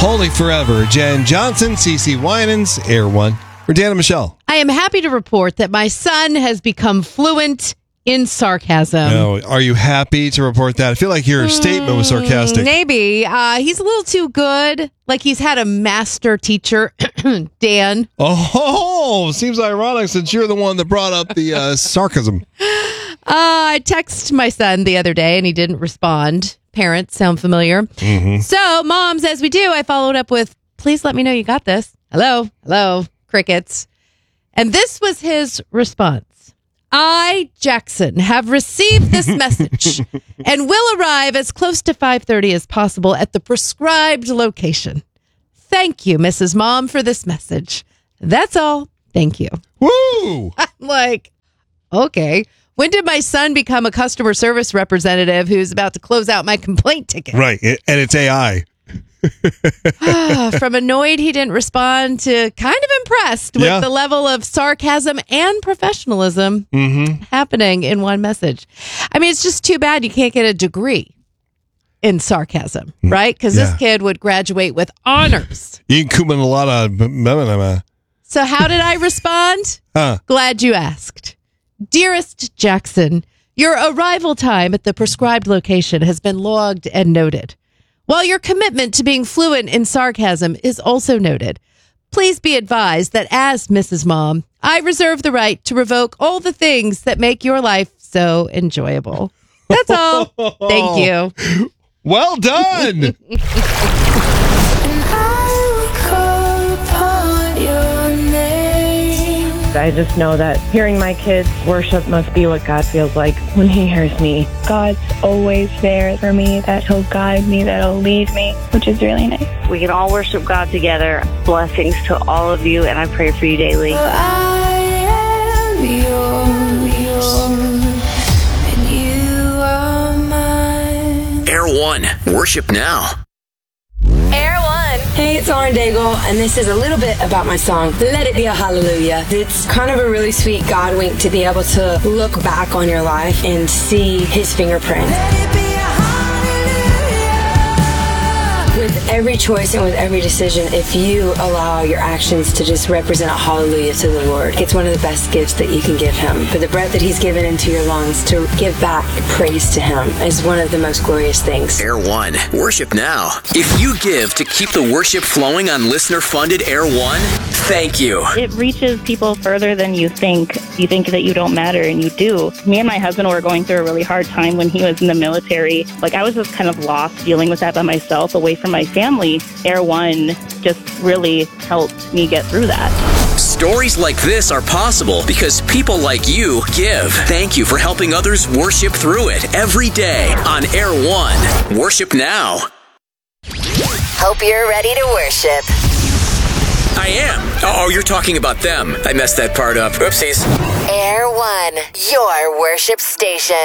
Holding Forever, Jen Johnson, CeCe Winans, Air One. We're Dan and Michelle. I am happy to report that my son has become fluent in sarcasm. No, are you happy to report that? I feel like your statement was sarcastic. Maybe. He's a little too good. Like he's had a master teacher, Dan. Oh, seems ironic since you're the one that brought up the sarcasm. I texted my son the other day and he didn't respond. Parents sound familiar. Mm-hmm. So, moms, as we do, I followed up with, please let me know you got this. Hello, crickets. And this was his response. I, Jackson, have received this message and will arrive as close to 5:30 as possible at the prescribed location. Thank you, Mrs. Mom, for this message. That's all. Thank you. Woo! I'm like, okay. When did my son become a customer service representative who's about to close out my complaint ticket? Right, and it's AI. From annoyed he didn't respond to kind of impressed with the level of sarcasm and professionalism happening in one message. I mean, it's just too bad you can't get a degree in sarcasm, right? Because this kid would graduate with honors. You can come in a lot of... So how did I respond? Glad you asked. Dearest Jackson, your arrival time at the prescribed location has been logged and noted. While your commitment to being fluent in sarcasm is also noted, please be advised that as Mrs. Mom, I reserve the right to revoke all the things that make your life so enjoyable. That's all. Thank you. Well done. I just know that hearing my kids worship must be what God feels like when he hears me. God's always there for me, that he'll guide me, that he'll lead me, which is really nice. We can all worship God together. Blessings to all of you, and I pray for you daily. I am yours, and you are mine. Air One, worship now. Air One. Hey, it's Lauren Daigle, and this is a little bit about my song, Let It Be a Hallelujah. It's kind of a really sweet God wink to be able to look back on your life and see his fingerprint. Let it be a hallelujah. With every choice and with every decision, if you allow your actions to just represent a hallelujah to the Lord, it's one of the best gifts that you can give him. For the breath that he's given into your lungs, to give back praise to him is one of the most glorious things. Air One, worship now. If you give to keep the worship flowing on listener-funded Air One, thank you. It reaches people further than you think. You think that you don't matter, and you do. Me and my husband were going through a really hard time when he was in the military. Like, I was just kind of lost dealing with that by myself, away from my family. Air One just really helped me get through that. Stories like this are possible because people like you give. Thank you for helping others worship through it every day on Air One. Worship now. Hope you're ready to worship. I am. Oh, you're talking about them. I messed that part up. Oopsies. Air One, your worship station.